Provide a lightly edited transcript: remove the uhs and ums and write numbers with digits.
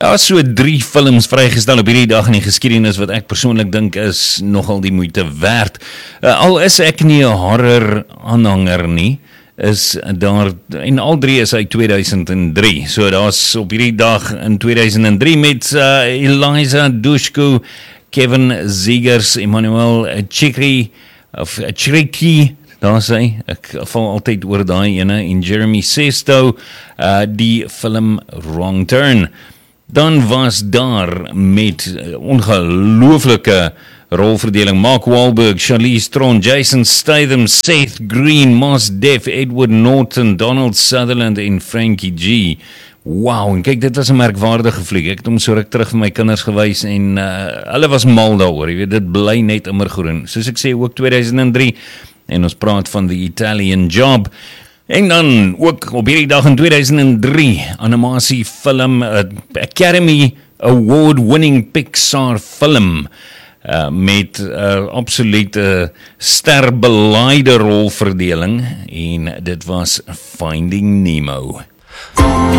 Daar is so 3 films vrygestel op hierdie dag in die geskiedenis wat ek persoonlik dink is nogal die moeite werd. Al is ek nie 'n horror aanhanger nie, is daar, en al 3 is uit 2003, so daar's op hierdie dag in 2003 met Eliza Dushku, Kevin Zegers, Emmanuel Chiriqui, daar sê, ek val altyd oor daai ene, en Jeremy Sesto, die film Wrong Turn. Dan was daar met ongelooflike rolverdeling Mark Wahlberg, Charlize Theron, Jason Statham, Seth Green, Mos Def, Edward Norton, Donald Sutherland en Frankie G. Wow, en kyk, dit was 'n merkwaardige fliek. Ek het hom so ruk terug vir my kinders gewys en hulle was mal daaroor. Jy weet, dit bly net immergroen. Soos ek sê, ook 2003 en ons praat van The Italian Job. En dan ook op hierdie dag in 2003, animasiefilm, Academy Award-winning Pixar film, met absolute sterbeleide rolverdeling, en dit was Finding Nemo.